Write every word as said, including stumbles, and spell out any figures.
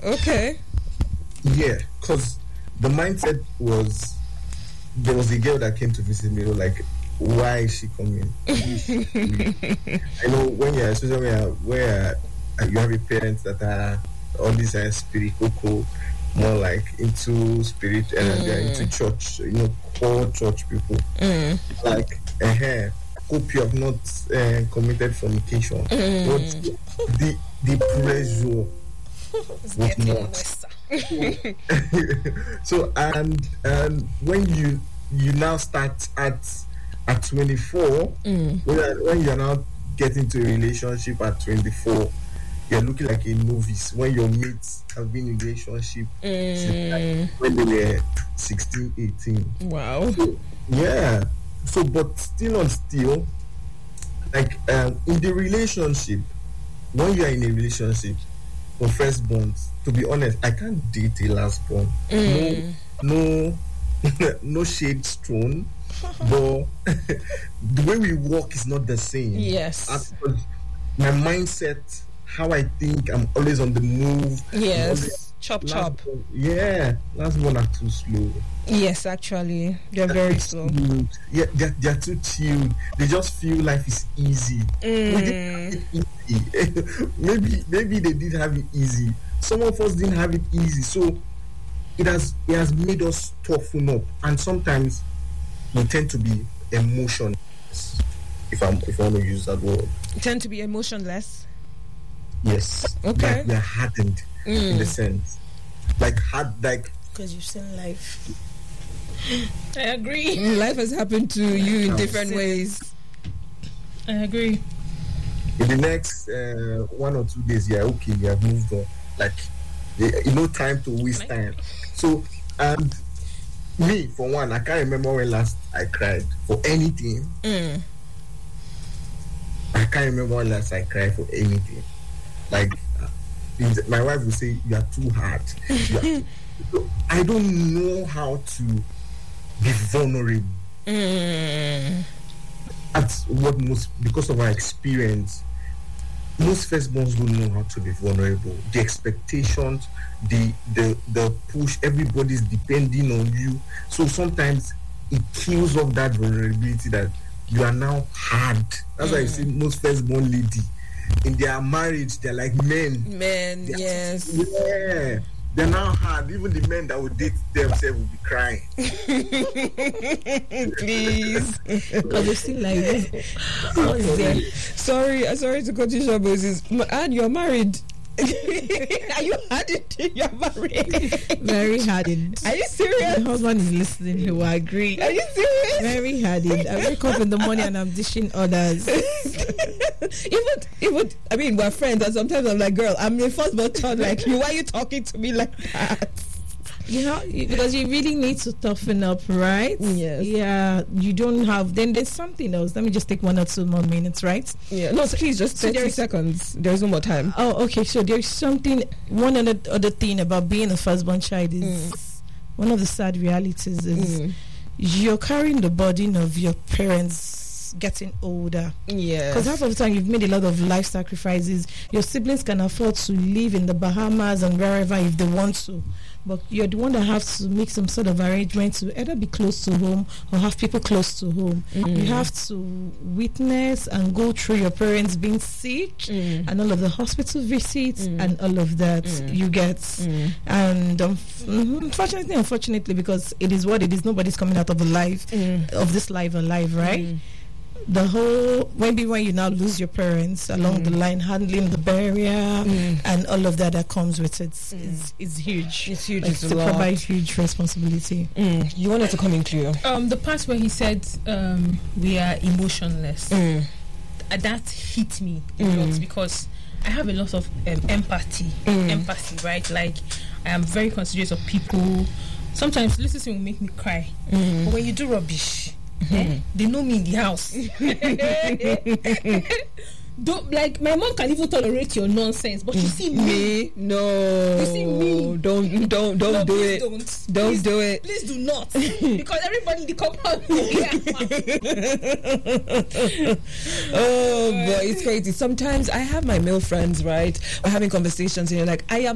Okay. Yeah, because the mindset was there was a girl that came to visit me. Like, why is she coming? I know when you're especially when you're, where you have a parent that are all these are spirit coco, more like into spirit and mm. they're into church. You know, core church people. Mm. Like, uh, hope you have not uh, committed fornication. Mm. But the the pressure was not. So and and when you you now start at at twenty-four, mm. when, when you're now getting to a relationship at twenty-four, you're looking like a novice when your mates have been in a relationship mm. since, like, when they were sixteen, eighteen. Wow. So, yeah. So, but still on still, like um, in the relationship, when you are in a relationship for firstborn, to be honest, I can't date a lastborn. Mm. No, no, no shades thrown. But the way we walk is not the same. Yes. As, my mindset, how I think, I'm always on the move. Yes. Chop chop. One, yeah. Last one are too slow. Yes, actually. They're very slow. Chilled. Yeah, they're, they're too chilled. They just feel life is easy. Mm. We didn't have it easy. maybe maybe they did have it easy. Some of us didn't have it easy. So it has it has made us toughen up. And sometimes we tend to be emotionless. If I'm if I want to use that word. Tend to be emotionless? Yes. Okay. Like we're hardened mm. in the sense. Like hard like because you've seen life. I agree. Life has happened to you in different ways. I agree. In the next uh, one or two days, yeah, okay, you have moved on. Like, you know, time to waste time. So, and me, for one, I can't remember when last I cried for anything. Mm. I can't remember when last I cried for anything. Like, my wife will say, "You are too hard." You are so I don't know how to be vulnerable. Mm. That's what most, because of our experience, most firstborns don't know how to be vulnerable. The expectations, the the the push, everybody's depending on you. So sometimes it kills off that vulnerability that you are now hard. That's mm. why you see most firstborn lady in their marriage, they're like men. Men, they're, yes. Yeah. They're now hard. Even the men that would date themselves will be crying. Please. Because they still like this. Sorry, sorry to cut you short, Moses. And you're married. Are you hardened? You're married. Very hardened. Are you serious? My husband is listening. He will agree. Are you serious? Very hardened. I wake up in the morning and I'm dishing orders. even, even, I mean, we're friends, and sometimes I'm like, girl, I'm your firstborn child like you. Why are you talking to me like that? You know, because you really need to toughen up, right? Yes. Yeah, you don't have. Then there's something else. Let me just take one or two more minutes, right? Yeah. No, so, please, just thirty so seconds. There's no more time. Oh, okay. So there's something. One other other thing about being a firstborn child is mm. one of the sad realities is mm. you're carrying the burden of your parents getting older. Yeah. Because half of the time you've made a lot of life sacrifices. Your siblings can afford to live in the Bahamas and wherever if they want to. But you're the one that has to make some sort of arrangement to either be close to home or have people close to home. Mm. You have to witness and go through your parents being sick mm. and all of the hospital visits mm. and all of that mm. you get. Mm. And um, unfortunately, unfortunately, because it is what it is, nobody's coming out of a life mm. of this life alive, right? Mm. The whole, maybe when you now lose your parents along mm. the line, handling the burial mm. and all of that that comes with it mm. is, is huge. It's huge. Like, it's it's a provide huge responsibility. Mm. You wanted to come in clear. Um, the part where he said um, we are emotionless, mm. uh, that hit me a mm. lot because I have a lot of um, empathy, mm. empathy, right? Like I am very considerate of people. Sometimes listening will make me cry, mm. but when you do rubbish. Mm-hmm. Eh? They know me in the house. Don't, like my mom can even tolerate your nonsense, but you see me, me? No, you see me. Don't don't don't no, do it. Don't don't please, do it. Please do not, because everybody in the compound. Oh boy, it's crazy. Sometimes I have my male friends, right? We're having conversations, and you're like, I am.